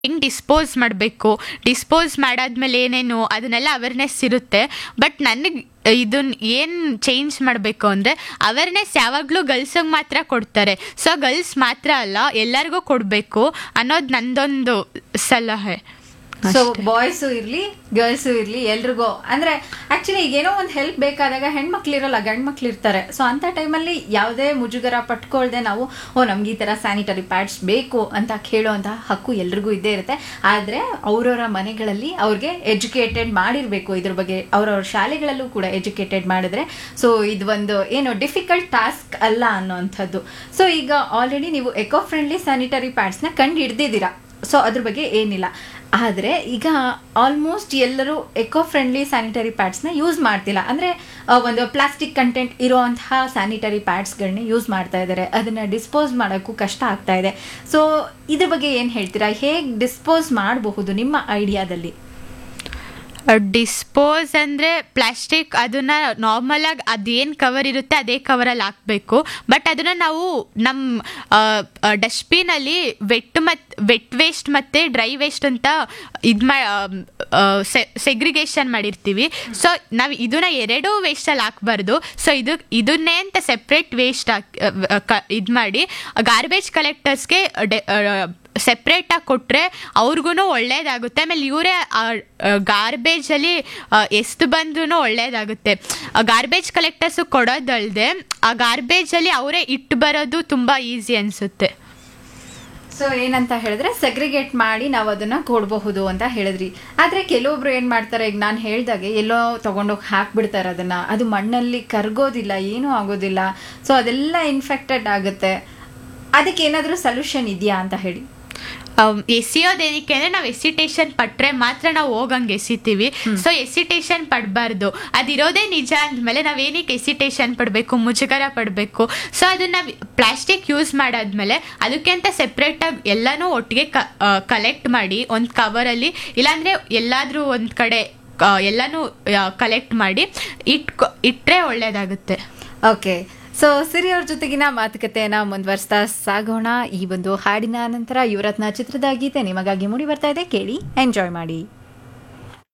ಹೆಂಗೆ ಡಿಸ್ಪೋಸ್ ಮಾಡಾದ್ಮೇಲೆ ಏನೇನು ಅದನ್ನೆಲ್ಲ ಅವೇರ್ನೆಸ್ ಇರುತ್ತೆ. ಬಟ್ ನನಗೆ ಇದನ್ನ ಏನು ಚೇಂಜ್ ಮಾಡಬೇಕು ಅಂದರೆ ಅವೇರ್ನೆಸ್ ಯಾವಾಗಲೂ ಗರ್ಲ್ಸಿಗೆ ಮಾತ್ರ ಕೊಡ್ತಾರೆ. ಸೊ ಗರ್ಲ್ಸ್ ಮಾತ್ರ ಅಲ್ಲ, ಎಲ್ಲರಿಗೂ ಕೊಡಬೇಕು ಅನ್ನೋದು ನಂದೊಂದು ಸಲಹೆ. ಸೊ ಬಾಯ್ಸು ಇರ್ಲಿ ಗರ್ಲ್ಸು ಇರ್ಲಿ ಎಲ್ರಿಗೂ ಅಂದ್ರೆ ಆಕ್ಚುಲಿ ಈಗೇನೋ ಒಂದು ಹೆಲ್ಪ್ ಬೇಕಾದಾಗ ಹೆಣ್ಮಕ್ಳು ಇರಲ್ಲ, ಗಂಡು ಮಕ್ಳು ಇರ್ತಾರೆ. ಸೊ ಅಂತ ಟೈಮಲ್ಲಿ ಯಾವುದೇ ಮುಜುಗರ ಪಟ್ಕೊಳ್ದೆ ನಾವು ನಮ್ಗೆ ಈ ತರ ಸ್ಯಾನಿಟರಿ ಪ್ಯಾಡ್ಸ್ ಬೇಕು ಅಂತ ಕೇಳೋಂತಹ ಹಕ್ಕು ಎಲ್ರಿಗೂ ಇದ್ದೇ ಇರುತ್ತೆ. ಆದ್ರೆ ಅವ್ರವ್ರ ಮನೆಗಳಲ್ಲಿ ಅವ್ರಿಗೆ ಎಜುಕೇಟೆಡ್ ಮಾಡಿರ್ಬೇಕು ಇದ್ರ ಬಗ್ಗೆ, ಅವ್ರವ್ರ ಶಾಲೆಗಳಲ್ಲೂ ಕೂಡ ಎಜುಕೇಟೆಡ್ ಮಾಡಿದ್ರೆ ಸೊ ಇದು ಒಂದು ಏನು ಡಿಫಿಕಲ್ಟ್ ಟಾಸ್ಕ್ ಅಲ್ಲ ಅನ್ನೋಂಥದ್ದು. ಸೊ ಈಗ ಆಲ್ರೆಡಿ ನೀವು ಎಕೋ ಫ್ರೆಂಡ್ಲಿ ಸ್ಯಾನಿಟರಿ ಪ್ಯಾಡ್ಸ್ನ ಕಂಡು ಹಿಡ್ದಿದ್ದೀರಾ, ಸೊ ಅದ್ರ ಬಗ್ಗೆ ಏನಿಲ್ಲ. ಆದರೆ ಈಗ ಆಲ್ಮೋಸ್ಟ್ ಎಲ್ಲರೂ ಎಕೋ ಫ್ರೆಂಡ್ಲಿ ಸ್ಯಾನಿಟರಿ ಪ್ಯಾಡ್ಸ್ನ ಯೂಸ್ ಮಾಡ್ತಿಲ್ಲ. ಅಂದರೆ ಒಂದು ಪ್ಲಾಸ್ಟಿಕ್ ಕಂಟೆಂಟ್ ಇರೋವಂತಹ ಸ್ಯಾನಿಟರಿ ಪ್ಯಾಡ್ಸ್ಗಳನ್ನ ಯೂಸ್ ಮಾಡ್ತಾ ಇದ್ದಾರೆ. ಅದನ್ನು ಡಿಸ್ಪೋಸ್ ಮಾಡೋಕ್ಕೂ ಕಷ್ಟ ಆಗ್ತಾ ಇದೆ. ಸೊ ಇದ್ರ ಬಗ್ಗೆ ಏನು ಹೇಳ್ತೀರಾ? ಹೇಗೆ ಡಿಸ್ಪೋಸ್ ಮಾಡಬಹುದು ನಿಮ್ಮ ಐಡಿಯಾದಲ್ಲಿ? ಡಿಸ್ಪೋಸ್ ಅಂದರೆ ಪ್ಲಾಸ್ಟಿಕ್ ಅದನ್ನು ನಾರ್ಮಲಾಗಿ ಅದೇನು ಕವರ್ ಇರುತ್ತೆ ಅದೇ ಕವರಲ್ಲಿ ಹಾಕಬೇಕು. ಬಟ್ ಅದನ್ನು ನಾವು ನಮ್ಮ ಡಸ್ಟ್ಬಿನಲ್ಲಿ ವೆಟ್ ವೇಸ್ಟ್ ಮತ್ತು ಡ್ರೈ ವೇಸ್ಟ್ ಅಂತ ಸೆಗ್ರಿಗೇಷನ್ ಮಾಡಿರ್ತೀವಿ. ಸೊ ನಾವು ಇದನ್ನು ಎರಡೂ ವೇಸ್ಟಲ್ಲಿ ಹಾಕ್ಬಾರ್ದು. ಸೊ ಇದನ್ನೇ ಅಂತ ಸೆಪ್ರೇಟ್ ವೇಸ್ಟ್ ಇದು ಮಾಡಿ ಗಾರ್ಬೇಜ್ ಕಲೆಕ್ಟರ್ಸ್ಗೆ ಸೆಪ್ರೇಟಾಗಿ ಕೊಟ್ಟರೆ ಅವ್ರಿಗೂ ಒಳ್ಳೇದಾಗುತ್ತೆ. ಆಮೇಲೆ ಇವರೇ ಗಾರ್ಬೇಜಲ್ಲಿ ಎಷ್ಟು ಬಂದ್ರೂ ಒಳ್ಳೇದಾಗುತ್ತೆ. ಗಾರ್ಬೇಜ್ ಕಲೆಕ್ಟರ್ಸು ಕೊಡೋದಲ್ಲದೆ ಆ ಗಾರ್ಬೇಜಲ್ಲಿ ಅವರೇ ಇಟ್ಟು ಬರೋದು ತುಂಬ ಈಸಿ ಅನಿಸುತ್ತೆ. ಸೊ ಏನಂತ ಹೇಳಿದ್ರೆ ಸೆಗ್ರಿಗೇಟ್ ಮಾಡಿ ನಾವು ಅದನ್ನ ಕೊಡಬಹುದು ಅಂತ ಹೇಳಿದ್ರಿ. ಆದ್ರೆ ಕೆಲವೊಬ್ರು ಏನ್ ಮಾಡ್ತಾರೆ, ಈಗ ನಾನು ಹೇಳ್ದಾಗೆ ಎಲ್ಲೋ ತಗೊಂಡೋಗಿ ಹಾಕ್ಬಿಡ್ತಾರೆ ಅದನ್ನ, ಅದು ಮಣ್ಣಲ್ಲಿ ಕರ್ಗೋದಿಲ್ಲ, ಏನೂ ಆಗೋದಿಲ್ಲ. ಸೊ ಅದೆಲ್ಲ ಇನ್ಫೆಕ್ಟೆಡ್ ಆಗುತ್ತೆ. ಅದಕ್ಕೆ ಏನಾದರೂ ಸೊಲ್ಯೂಷನ್ ಇದೆಯಾ ಅಂತ ಹೇಳಿ. ಎಸಿಯೋದೇನಕ್ಕೆ ಅಂದರೆ ನಾವು ಎಸಿಟೇಷನ್ ಪಟ್ಟರೆ ಮಾತ್ರ ನಾವು ಹೋಗಂಗೆ ಎಸಿತೀವಿ. So hesitation ಪಡಬಾರ್ದು. ಅದಿರೋದೇ ನಿಜ ಅಂದಮೇಲೆ ನಾವೇನಕ್ಕೆ ಎಸಿಟೇಷನ್ ಪಡಬೇಕು, ಮುಜುಗರ ಪಡಬೇಕು? ಸೊ ಅದನ್ನು ಪ್ಲಾಸ್ಟಿಕ್ ಯೂಸ್ ಮಾಡಾದ್ಮೇಲೆ ಅದಕ್ಕೆ ಅಂತ ಸೆಪ್ರೇಟಾಗಿ ಎಲ್ಲನೂ ಒಟ್ಟಿಗೆ ಕಲೆಕ್ಟ್ ಮಾಡಿ ಒಂದು ಕವರಲ್ಲಿ, ಇಲ್ಲಾಂದರೆ ಎಲ್ಲಾದರೂ ಒಂದು ಕಡೆ ಎಲ್ಲನೂ ಕಲೆಕ್ಟ್ ಮಾಡಿ ಇಟ್ಟರೆ ಒಳ್ಳೆಯದಾಗುತ್ತೆ. ಓಕೆ, ಸೊ ಸಿರಿ ಅವ್ರ ಜೊತೆಗಿನ ಮಾತುಕತೆಯನ್ನ ಮುಂದುವರಿಸ್ತಾ ಸಾಗೋಣ. ಈ ಒಂದು ಹಾಡಿನ ನಂತರ ಯುವರತ್ನ ಚಿತ್ರದ ಗೀತೆ ನಿಮಗಾಗಿ ಮೂಡಿ ಬರ್ತಾ ಇದೆ, ಕೇಳಿ ಎಂಜಾಯ್ ಮಾಡಿ.